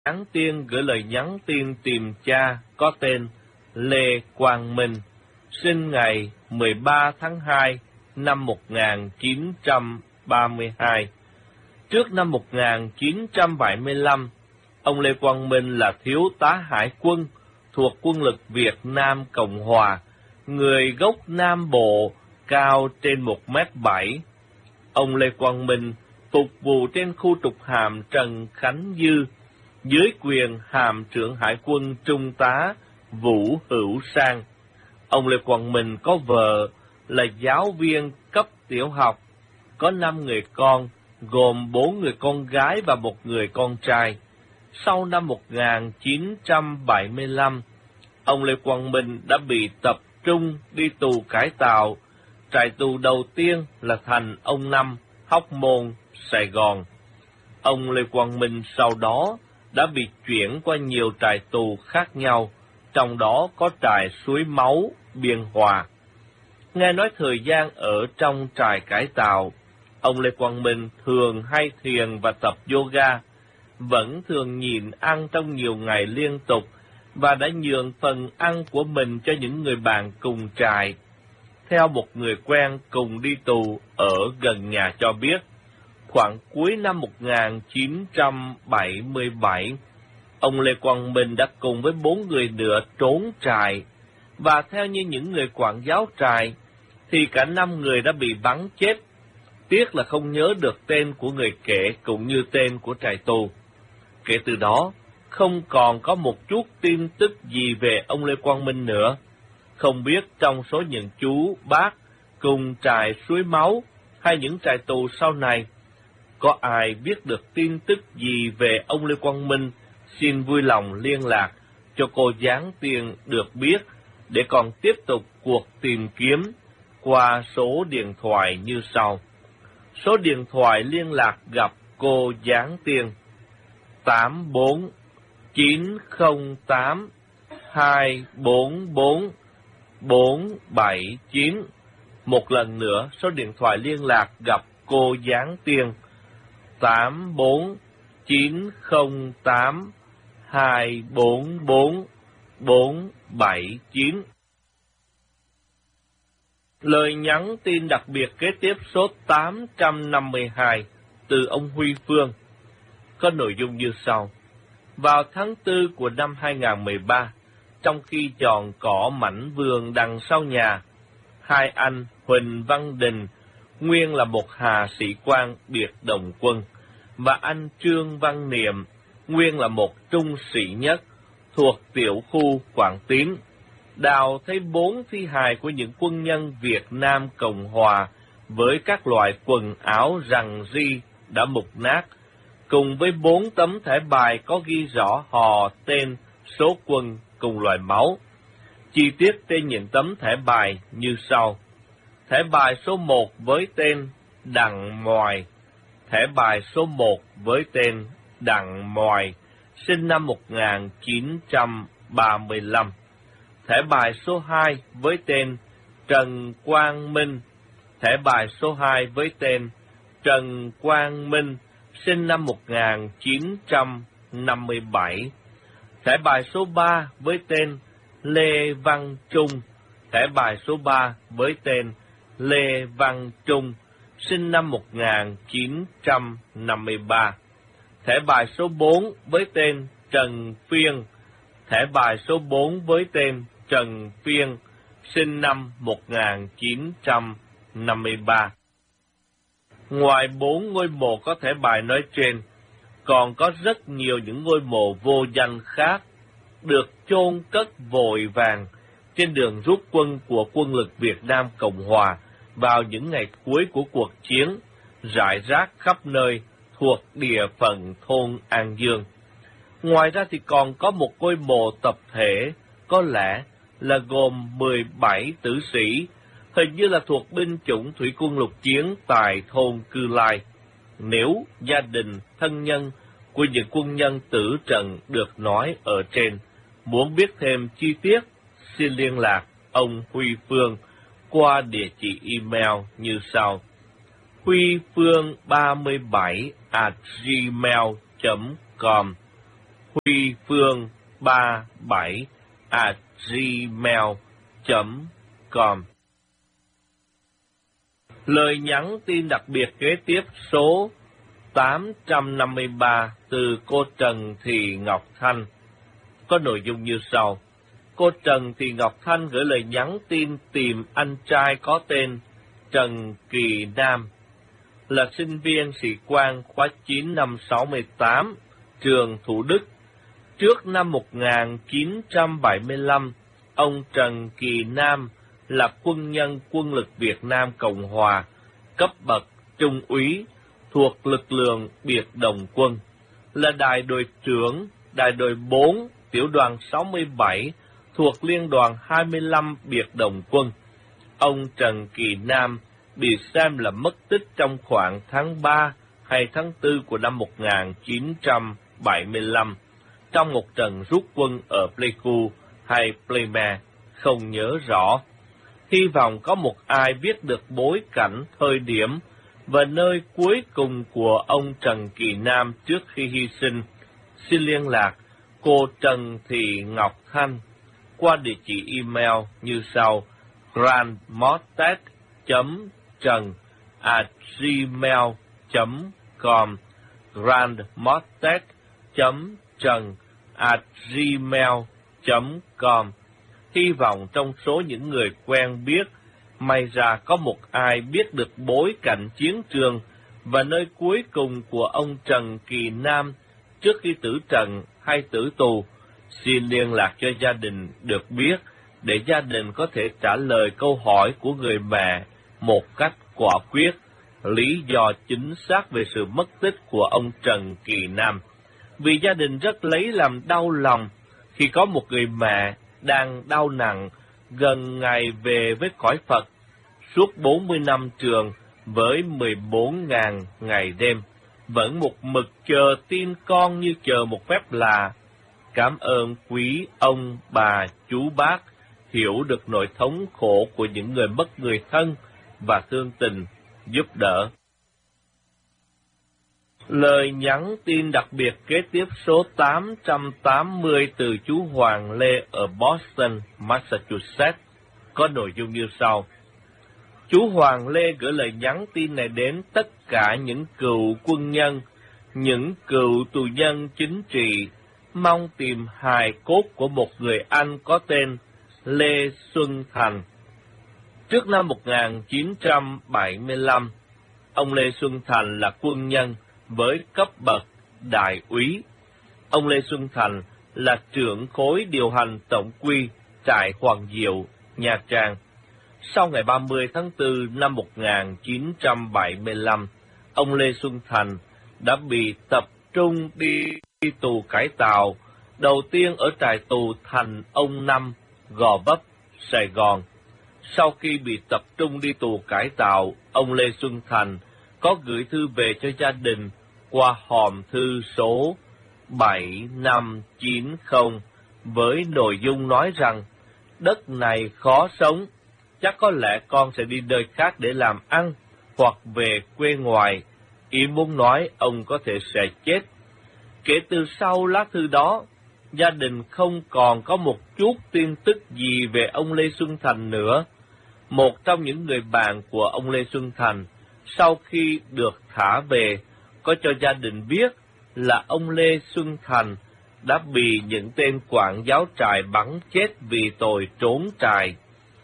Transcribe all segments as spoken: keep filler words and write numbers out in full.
Nhắn Tiên gửi lời nhắn tin tìm cha có tên Lê Quang Minh, sinh ngày mười ba tháng hai năm một nghìn chín trăm ba mươi hai. Trước năm một nghìn chín trăm bảy mươi lăm, ông Lê Quang Minh là thiếu tá hải quân thuộc quân lực Việt Nam Cộng Hòa, người gốc Nam Bộ, cao trên một mét bảy. Ông Lê Quang Minh phục vụ trên khu trục hàm Trần Khánh Dư, dưới quyền hàm trưởng hải quân trung tá Vũ Hữu Sang. Ông Lê Quang Minh có vợ là giáo viên cấp tiểu học, có năm người con, gồm bốn người con gái và một người con trai. Sau năm một nghìn chín trăm bảy mươi lăm, ông Lê Quang Minh đã bị tập trung đi tù cải tạo. Trại tù đầu tiên là Thành Ông Năm, Hóc Môn, Sài Gòn. Ông Lê Quang Minh sau đó đã bị chuyển qua nhiều trại tù khác nhau, trong đó có trại Suối Máu, Biên Hòa. Nghe nói thời gian ở trong trại cải tạo, ông Lê Quang Minh thường hay thiền và tập yoga, vẫn thường nhịn ăn trong nhiều ngày liên tục và đã nhường phần ăn của mình cho những người bạn cùng trại. Theo một người quen cùng đi tù ở gần nhà cho biết, khoảng cuối năm một nghìn chín trăm bảy mươi bảy, ông Lê Quang Minh đã cùng với bốn người nữa trốn trại, và theo như những người quản giáo trại, thì cả năm người đã bị bắn chết. Tiếc là không nhớ được tên của người kể cũng như tên của trại tù. Kể từ đó, không còn có một chút tin tức gì về ông Lê Quang Minh nữa. Không biết trong số những chú bác cùng trại Suối Máu hay những trại tù sau này, có ai biết được tin tức gì về ông Lê Quang Minh, xin vui lòng liên lạc cho cô Giáng Tiên được biết để còn tiếp tục cuộc tìm kiếm qua số điện thoại như sau. Số điện thoại liên lạc gặp cô Giáng Tiên tám bốn chín không tám hai bốn bốn bốn bảy chín. Một lần nữa, số điện thoại liên lạc gặp cô Giáng Tiên tám bốn chín không tám hai bốn bốn bốn bảy chín. Lời nhắn tin đặc biệt kế tiếp số tám trăm năm mươi hai từ ông Huy Phương có nội dung như sau. Vào tháng tư của năm hai nghìn không trăm mười ba, trong khi chọn cỏ mảnh vườn đằng sau nhà, hai anh Huỳnh Văn Đình, nguyên là một hà sĩ quan biệt đồng quân, và anh Trương Văn Niệm, nguyên là một trung sĩ nhất thuộc tiểu khu Quảng Tín, đào thấy bốn thi hài của những quân nhân Việt Nam Cộng Hòa với các loại quần áo rằng ri đã mục nát, cùng với bốn tấm thẻ bài có ghi rõ họ, tên, số quân cùng loại máu. Chi tiết trên những tấm thẻ bài như sau. Thẻ bài số một với tên Đặng Moài. Thẻ bài số một với tên Đặng Moài, sinh năm một nghìn chín trăm ba mươi lăm. Thẻ bài số hai với tên Trần Quang Minh. Thẻ bài số hai với tên Trần Quang Minh, sinh năm một nghìn chín trăm năm mươi bảy. Thẻ bài số ba với tên Lê Văn Trung. Thẻ bài số ba với tên Lê Văn Trung, sinh năm một nghìn chín trăm năm mươi ba. Thẻ bài số bốn với tên Trần Phiên. Thẻ bài số bốn với tên Trần Phiên, sinh năm một nghìn chín trăm năm mươi ba. Ngoài bốn ngôi mộ có thẻ bài nói trên, còn có rất nhiều những ngôi mộ vô danh khác được chôn cất vội vàng trên đường rút quân của quân lực Việt Nam Cộng Hòa vào những ngày cuối của cuộc chiến, rải rác khắp nơi thuộc địa phận thôn An Dương. Ngoài ra thì còn có một ngôi mộ tập thể, có lẽ là gồm mười bảy tử sĩ, hình như là thuộc binh chủng thủy quân lục chiến tại thôn Cư Lai. Nếu gia đình, thân nhân của những quân nhân tử trận được nói ở trên muốn biết thêm chi tiết, xin liên lạc ông Huy Phương qua địa chỉ email như sau. huy phương ba mươi bảy a gmail chấm com huy phương ba bảy a gmail chấm com. Lời nhắn tin đặc biệt kế tiếp số tám trăm năm mươi ba từ cô Trần Thị Ngọc Thanh có nội dung như sau. Cô Trần Thị Ngọc Thanh gửi lời nhắn tin tìm anh trai có tên Trần Kỳ Nam, là sinh viên sĩ quan khóa chín năm sáu mươi tám, trường Thủ Đức. Trước năm một nghìn chín trăm bảy mươi lăm, ông Trần Kỳ Nam là quân nhân quân lực Việt Nam Cộng Hòa, cấp bậc trung úy thuộc lực lượng biệt động quân, là đại đội trưởng đại đội bốn tiểu đoàn sáu mươi bảy thuộc liên đoàn hai mươi lăm biệt động quân. Ông Trần Kỳ Nam bị xem là mất tích trong khoảng tháng ba hay tháng tư của năm một nghìn chín trăm bảy mươi lăm, trong một trận rút quân ở Pleiku hay Pleime, không nhớ rõ. Hy vọng có một ai biết được bối cảnh, thời điểm và nơi cuối cùng của ông Trần Kỳ Nam trước khi hy sinh. Xin liên lạc cô Trần Thị Ngọc Thanh qua địa chỉ email như sau: grandmortet chấm trần a gmail chấm com, grandmortet chấm trần a gmail chấm com. Hy vọng trong số những người quen biết, may ra có một ai biết được bối cảnh chiến trường và nơi cuối cùng của ông Trần Kỳ Nam trước khi tử trận hay tử tù. Xin liên lạc cho gia đình được biết, để gia đình có thể trả lời câu hỏi của người mẹ một cách quả quyết, lý do chính xác về sự mất tích của ông Trần Kỳ Nam. Vì gia đình rất lấy làm đau lòng khi có một người mẹ đang đau nặng, gần ngày về với cõi Phật, suốt bốn mươi năm trường với mười bốn nghìn ngày đêm, vẫn một mực chờ tin con như chờ một phép lạ. Cảm ơn quý ông, bà, chú bác hiểu được nỗi thống khổ của những người mất người thân và thương tình, giúp đỡ. Lời nhắn tin đặc biệt kế tiếp số tám trăm tám mươi từ chú Hoàng Lê ở Boston, Massachusetts, có nội dung như sau. Chú Hoàng Lê gửi lời nhắn tin này đến tất cả những cựu quân nhân, những cựu tù nhân chính trị, mong tìm hài cốt của một người anh có tên Lê Xuân Thành. Trước năm một nghìn chín trăm bảy mươi lăm, ông Lê Xuân Thành là quân nhân với cấp bậc đại úy. Ông Lê Xuân Thành là trưởng khối điều hành tổng quy trại Hoàng Diệu, Nha Trang. Sau ngày ba mươi tháng tư năm một nghìn chín trăm bảy mươi lăm, ông Lê Xuân Thành đã bị tập trung đi, đi tù cải tạo, đầu tiên ở trại tù Thành Ông Năm, Gò Vấp, Sài Gòn. Sau khi bị tập trung đi tù cải tạo, ông Lê Xuân Thành có gửi thư về cho gia đình qua hòm thư số bảy năm chín không với nội dung nói rằng đất này khó sống, chắc có lẽ con sẽ đi nơi khác để làm ăn hoặc về quê ngoài. Ý muốn nói ông có thể sẽ chết. Kể từ sau lá thư đó, gia đình không còn có một chút tin tức gì về ông Lê Xuân Thành nữa. Một trong những người bạn của ông Lê Xuân Thành, sau khi được thả về, có cho gia đình biết là ông Lê Xuân Thành đã bị những tên quản giáo trại bắn chết vì tội trốn trại.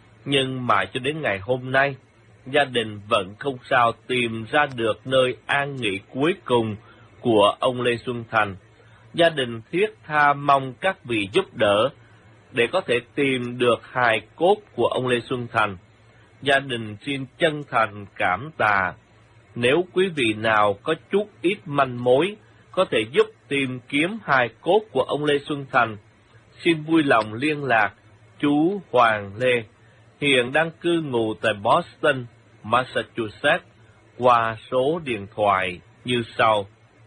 Nhưng mà cho đến ngày hôm nay, gia đình vẫn không sao tìm ra được nơi an nghỉ cuối cùng của ông Lê Xuân Thành. Gia đình thiết tha mong các vị giúp đỡ để có thể tìm được hài cốt của ông Lê Xuân Thành. Gia đình xin chân thành cảm tạ. Nếu quý vị nào có chút ít manh mối có thể giúp tìm kiếm hài cốt của ông Lê Xuân Thành, xin vui lòng liên lạc chú Hoàng Lê, hiện đang cư ngụ tại Boston, Massachusetts, qua số điện thoại như sau: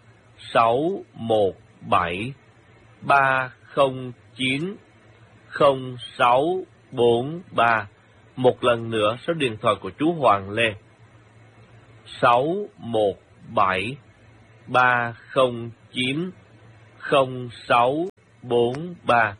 sáu một bảy ba không chín không sáu bốn ba. Một lần nữa số điện thoại của chú Hoàng Lê: sáu một bảy ba không chín không sáu bốn ba.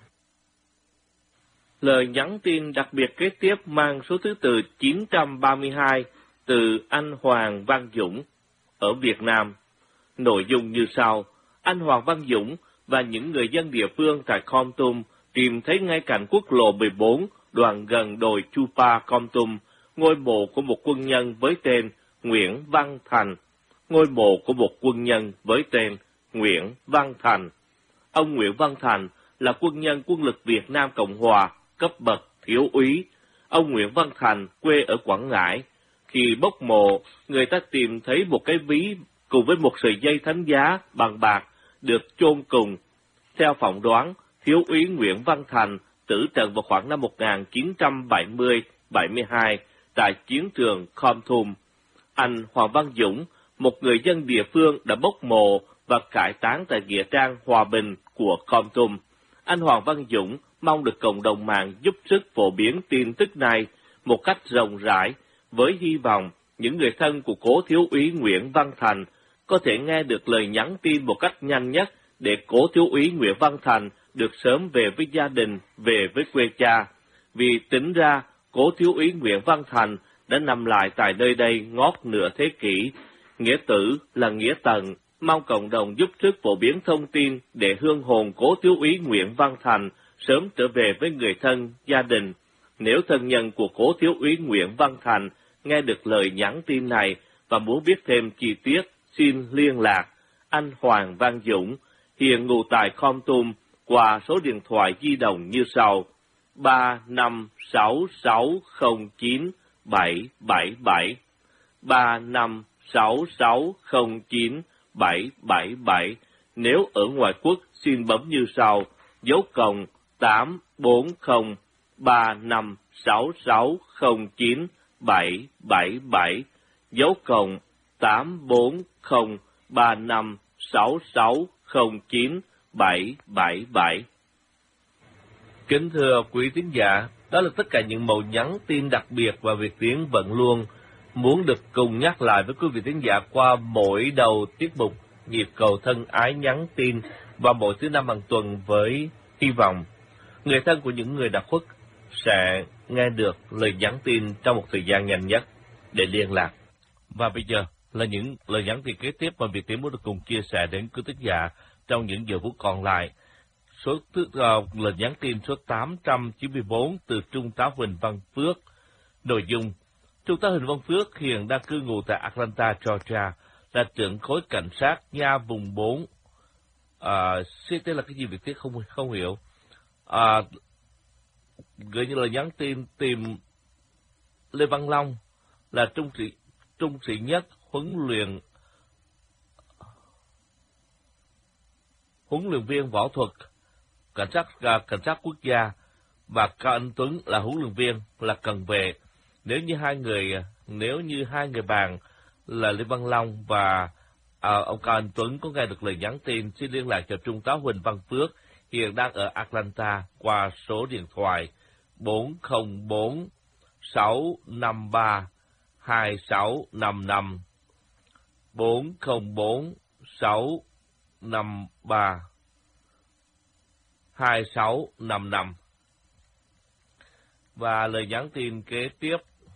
Lời nhắn tin đặc biệt kế tiếp mang số thứ tự chín trăm ba mươi hai từ anh Hoàng Văn Dũng ở Việt Nam. Nội dung như sau: anh Hoàng Văn Dũng và những người dân địa phương tại Kon Tum tìm thấy ngay cạnh quốc lộ mười bốn, đoạn gần đồi Chupa, Kon Tum, ngôi mộ của một quân nhân với tên Nguyễn Văn Thành. Ngôi mộ của một quân nhân với tên Nguyễn Văn Thành. Ông Nguyễn Văn Thành là quân nhân quân lực Việt Nam Cộng Hòa, cấp bậc thiếu úy. Ông Nguyễn Văn Thành quê ở Quảng Ngãi. Khi bốc mộ, người ta tìm thấy một cái ví cùng với một sợi dây thánh giá bằng bạc được chôn cùng. Theo phỏng đoán, thiếu úy Nguyễn Văn Thành tử trận vào khoảng năm một nghìn chín trăm bảy mươi bảy mươi hai tại chiến trường Kon Tum. Anh Hoàng Văn Dũng, một người dân địa phương, đã bốc mộ và cải táng tại nghĩa trang Hòa Bình của Kon Tum. Anh Hoàng Văn Dũng mong được cộng đồng mạng giúp sức phổ biến tin tức này một cách rộng rãi, với hy vọng những người thân của cố thiếu úy Nguyễn Văn Thành có thể nghe được lời nhắn tin một cách nhanh nhất để cố thiếu úy Nguyễn Văn Thành được sớm về với gia đình, về với quê cha. Vì tính ra, cố thiếu úy Nguyễn Văn Thành đã nằm lại tại nơi đây ngót nửa thế kỷ. Nghĩa tử là nghĩa tận, mong cộng đồng giúp sức phổ biến thông tin để hương hồn cố thiếu úy Nguyễn Văn Thành sớm trở về với người thân, gia đình. Nếu thân nhân của cố thiếu úy Nguyễn Văn Thành nghe được lời nhắn tin này và muốn biết thêm chi tiết, xin liên lạc anh Hoàng Văn Dũng, hiện ngụ tại Kon Tum, qua số điện thoại di động như sau: ba năm sáu sáu không chín bảy bảy bảy, ba năm sáu sáu không chín bảy bảy bảy. Nếu ở ngoại quốc, xin bấm như sau: dấu cộng tám bốn không ba năm sáu sáu không chín bảy bảy bảy, dấu cộng tám bốn không ba năm sáu sáu không chín bảy bảy bảy. Kính thưa quý tín giả, đó là tất cả những mẫu nhắn tin đặc biệt và Việt Tiến vẫn luôn muốn được cùng nhắc lại với quý vị tín giả qua mỗi đầu tiết mục Nhịp cầu thân ái nhắn tin vào mỗi thứ năm hàng tuần, với hy vọng người thân của những người đã khuất sẽ nghe được lời nhắn tin trong một thời gian nhanh nhất để liên lạc. Và bây giờ là những lời nhắn tin kế tiếp mà Việt Tiến muốn được cùng chia sẻ đến quý tín giả trong những giờ phút còn lại. Số thứ, uh, lời nhắn tin số tám trăm chín mươi bốn từ Trung tá Huỳnh Văn Phước. Nội dung: Trung tá Huỳnh Văn Phước hiện đang cư ngụ tại Atlanta, Georgia, là trưởng khối cảnh sát nha vùng bốn. Uh, xin tên là cái gì Việt Tiến không không hiểu. Uh, gửi những lời nhắn tin tìm Lê Văn Long, là trung sĩ trung sĩ nhất huấn luyện huấn luyện viên võ thuật cảnh sát cảnh sát quốc gia, và Cao Anh Tuấn là huấn luyện viên, là cần về. Nếu như hai người nếu như hai người bạn là Lê Văn Long và à, ông Cao Anh Tuấn có nghe được lời nhắn tin, xin liên lạc cho Trung tá Huỳnh Văn Phước, hiện đang ở Atlanta, qua số điện thoại bốn không bốn sáu năm ba hai sáu năm năm, bốn không bốn sáu năm ba hai sáu năm năm. Và lời nhắn tin kế tiếp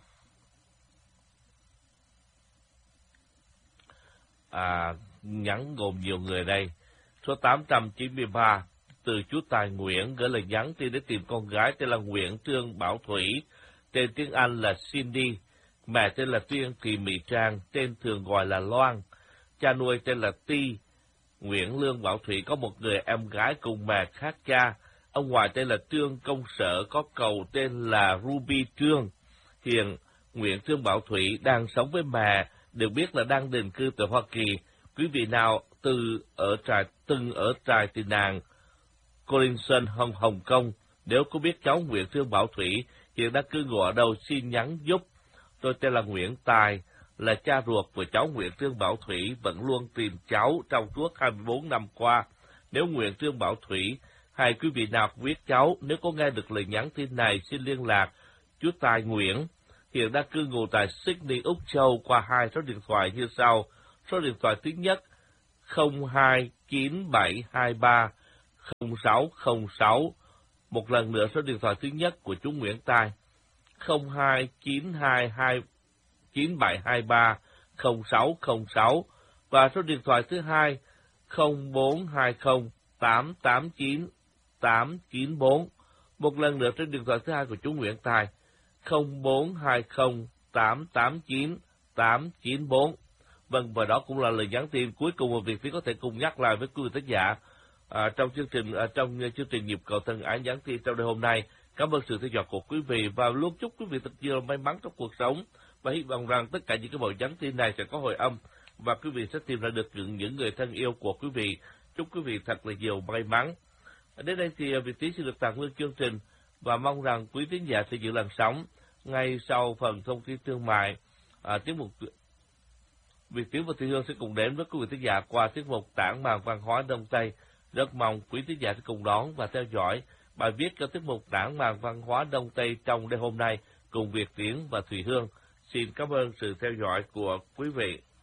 à, nhắn gồm nhiều người đây. Số tám trăm chín mươi ba từ chú Tài Nguyễn gửi lời nhắn tin để tìm con gái tên là Nguyễn Trương Bảo Thủy, tên tiếng Anh là Cindy, mẹ tên là Tuyên Kỳ Mỹ Trang, tên thường gọi là Loan, cha nuôi tên là Ti. Nguyễn Lương Bảo Thủy có một người em gái cùng mẹ khác cha. Ông ngoại tên là Trương Công Sở, có cậu tên là Ruby Trương. Hiện Nguyễn Trương Bảo Thủy đang sống với mẹ, được biết là đang định cư tại Hoa Kỳ. Quý vị nào từ ở trại từng ở trại tị nạn Collinson, Hồng Hồng Kông, nếu có biết cháu Nguyễn Trương Bảo Thủy hiện đang cư ngụ ở đâu, xin nhắn giúp. Tôi tên là Nguyễn Tài, là cha ruột của cháu Nguyễn Trương Bảo Thủy, vẫn luôn tìm cháu trong suốt hai mươi bốn năm qua. Nếu Nguyễn Trương Bảo Thủy hay quý vị nào biết cháu, nếu có nghe được lời nhắn tin này, xin liên lạc chú Tài Nguyễn, hiện đang cư ngụ tại Sydney, Úc Châu, qua hai số điện thoại như sau. Số điện thoại thứ nhất không hai chín bảy hai ba không sáu không sáu. Một lần nữa số điện thoại thứ nhất của chú Nguyễn Tài không hai chín hai hai chín bảy hai ba không sáu không sáu và số điện thoại thứ hai không bốn hai không tám tám chín tám chín bốn. Một lần nữa trên điện thoại thứ hai của chú Nguyễn Tài không bốn hai không tám tám chín tám chín bốn. Vâng, và đó cũng là lời nhắn tin cuối cùng mà Việt Tiến có thể cùng nhắc lại với quý vị thính giả à, trong chương trình à, trong chương trình nhịp cầu thân ái nhắn tin trong đêm hôm nay. Cảm ơn sự theo dõi của quý vị và luôn chúc quý vị thật nhiều may mắn trong cuộc sống, và hy vọng rằng tất cả những cái buổi nhắn tin này sẽ có hồi âm và quý vị sẽ tìm ra được những, những người thân yêu của quý vị. Chúc quý vị thật là nhiều may mắn. Đến đây thì Việt Tiến xin được tạm ngưng chương trình và mong rằng quý thính giả sẽ giữ làn sóng ngay sau phần thông tin thương mại. À, tiết mục Việt Tiến và Thị Hương sẽ cùng đến với quý vị thính giả qua tiết mục Tản màn văn hóa Đông Tây. Rất mong quý thính giả sẽ cùng đón và theo dõi bài viết cho tiết mục Tản màn văn hóa Đông Tây trong đêm hôm nay cùng Việt Tiến và Thùy Hương. Xin cảm ơn sự theo dõi của quý vị.